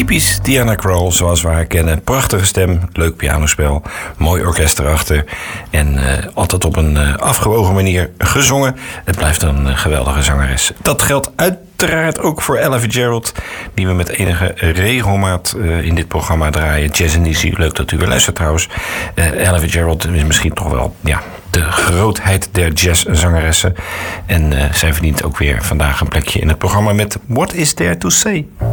Typisch Diana Krall, zoals we haar kennen. Prachtige stem, leuk pianospel, mooi orkest erachter. En altijd op een afgewogen manier gezongen. Het blijft een geweldige zangeres. Dat geldt uiteraard ook voor Ella Fitzgerald, die we met enige regelmaat in dit programma draaien. Jazz Edition, leuk dat u weer luistert trouwens. Ella Fitzgerald is misschien toch wel de grootheid der jazzzangeressen. En zij verdient ook weer vandaag een plekje in het programma met What Is There To Say?